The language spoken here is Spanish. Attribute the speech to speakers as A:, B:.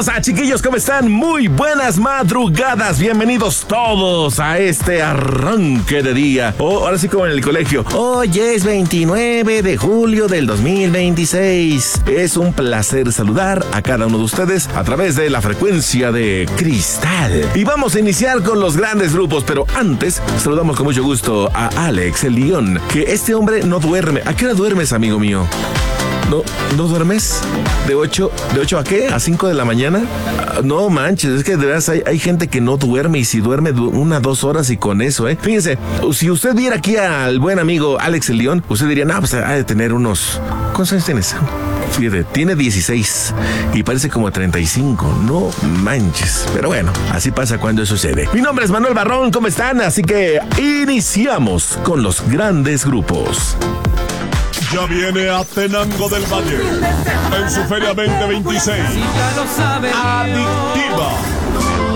A: pasa, chiquillos? ¿Cómo están? Muy buenas madrugadas. Bienvenidos todos a este arranque de día. Ahora sí como en el colegio. Hoy es 29 de julio del 2026. Es un placer saludar a cada uno de ustedes a través de la frecuencia de Cristal. Y vamos a iniciar con los grandes grupos, pero antes saludamos con mucho gusto a Alex, el León, que este hombre no duerme. ¿A qué hora duermes, amigo mío? ¿No duermes? ¿De 8 a qué? ¿A 5 de la mañana? No manches, es que de verdad hay gente que no duerme, y si duerme 1-2 horas y con eso, Fíjense, si usted viera aquí al buen amigo Alex el León, usted diría, no, pues ha de tener unos... ¿Cuántos años tienes? Fíjate, tiene 16 y parece como 35, no manches. Pero bueno, así pasa cuando eso sucede. Mi nombre es Manuel Barrón, ¿cómo están? Así que iniciamos con los grandes grupos.
B: Ya viene Atenango del Valle en su Feria 2026. Adictivo.